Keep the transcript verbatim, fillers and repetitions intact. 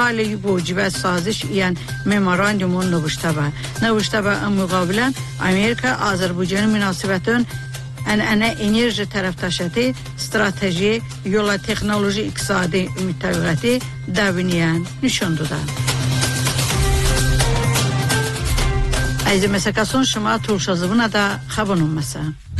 مالی بوجبه سازش این مموراندوم نوشته با نوشته با مقابلا امریکا آذربایجان مناسبتون ان انا انرژی طرف تاشته استراتژی یولا تکنولوژی اقتصادی متوقتی داونیان نشان دادن. از مسکاسون شما طول شازبونه دا خبرنامه مسا.